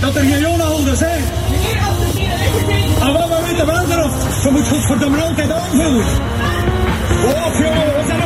Dat er geen Jonaholders zijn. En wat we weten wel erop. Ze moet godverdomme altijd aanvullen. Och jongen, we zijn